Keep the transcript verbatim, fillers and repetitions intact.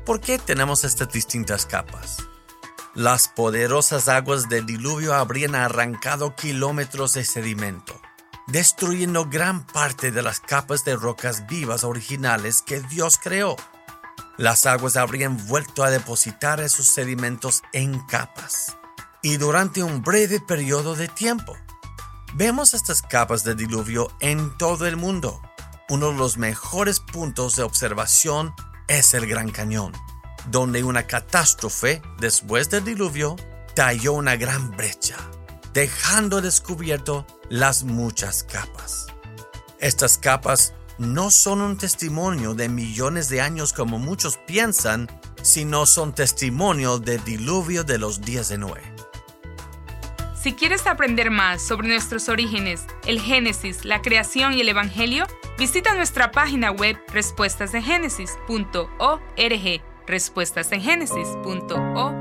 ¿Por qué tenemos estas distintas capas? Las poderosas aguas del diluvio habrían arrancado kilómetros de sedimento, destruyendo gran parte de las capas de rocas vivas originales que Dios creó. Las aguas habrían vuelto a depositar esos sedimentos en capas, y durante un breve periodo de tiempo. Vemos estas capas de diluvio en todo el mundo. Uno de los mejores puntos de observación es el Gran Cañón, donde una catástrofe después del diluvio talló una gran brecha, dejando descubierto las muchas capas. Estas capas no son un testimonio de millones de años como muchos piensan, sino son testimonio del diluvio de los días de Noé. Si quieres aprender más sobre nuestros orígenes, el Génesis, la creación y el Evangelio, visita nuestra página web respuestas en génesis punto org, respuestas en génesis punto org.